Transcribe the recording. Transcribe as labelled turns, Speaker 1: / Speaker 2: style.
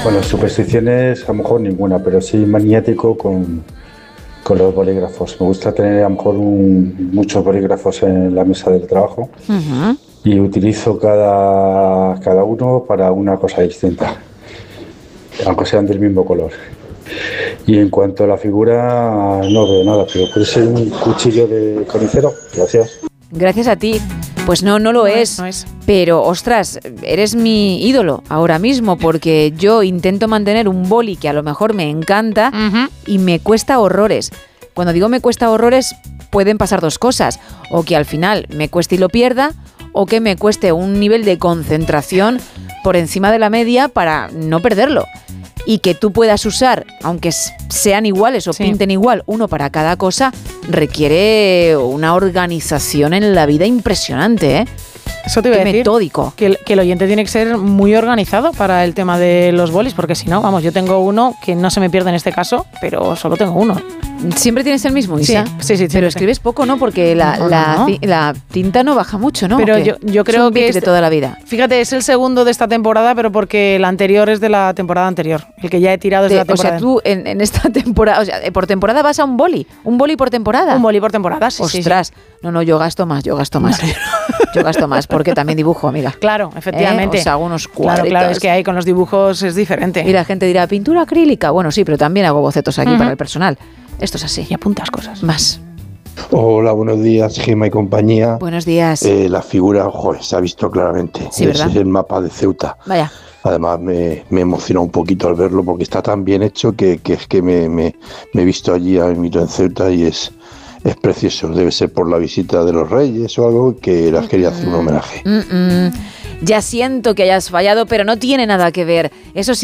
Speaker 1: Bueno, supersticiones a lo mejor ninguna, pero sí maniático con los bolígrafos. Me gusta tener a lo mejor muchos bolígrafos en la mesa del trabajo.
Speaker 2: Uh-huh.
Speaker 1: Y utilizo cada uno para una cosa distinta, aunque sean del mismo color. Y en cuanto a la figura, no veo nada, pero puede ser un cuchillo de carnicero. Gracias.
Speaker 2: Gracias a ti. Pues no lo es. Pero, ostras, eres mi ídolo ahora mismo, porque yo intento mantener un boli que a lo mejor me encanta y me cuesta horrores. Cuando digo me cuesta horrores, pueden pasar dos cosas. O que al final me cueste y lo pierda, o que me cueste un nivel de concentración por encima de la media para no perderlo. Y que tú puedas usar, aunque sean iguales o pinten igual, uno para cada cosa, requiere una organización en la vida impresionante, ¿eh?
Speaker 3: Eso te iba a decir,
Speaker 2: metódico.
Speaker 3: Que el oyente tiene que ser muy organizado para el tema de los bolis, porque si no, vamos, yo tengo uno que no se me pierde en este caso, pero solo tengo uno.
Speaker 2: ¿Siempre tienes el mismo, Isa?
Speaker 3: Sí.
Speaker 2: Pero escribes poco, ¿no? Porque la tinta no baja mucho, ¿no?
Speaker 3: Pero yo creo que
Speaker 2: es de toda la vida.
Speaker 3: Fíjate, es el segundo de esta temporada, pero porque el anterior es de la temporada anterior. El que ya he tirado es de la temporada.
Speaker 2: O sea, tú en esta temporada, o sea, por temporada vas a un boli por temporada.
Speaker 3: Un boli por temporada, sí.
Speaker 2: Ostras, sí. No, yo gasto más. Yo gasto más porque también dibujo, amiga.
Speaker 3: Claro, efectivamente.
Speaker 2: O sea, hago unos cuadritos.
Speaker 3: Claro, es que ahí con los dibujos es diferente.
Speaker 2: Y la gente dirá, pintura acrílica. Bueno, sí, pero también hago bocetos aquí para el personal. Esto es así.
Speaker 3: Y apuntas cosas.
Speaker 2: Más.
Speaker 4: Hola, buenos días, Gemma y compañía.
Speaker 2: Buenos días.
Speaker 4: La figura, se ha visto claramente.
Speaker 2: Sí, ¿verdad?
Speaker 4: Ese es el mapa de Ceuta.
Speaker 2: Vaya.
Speaker 4: Además, me emociona un poquito al verlo porque está tan bien hecho que es que me he visto allí a mí en Ceuta y es precioso. Debe ser por la visita de los Reyes o algo que les quería hacer un homenaje.
Speaker 2: Ya siento que hayas fallado, pero no tiene nada que ver. Eso sí.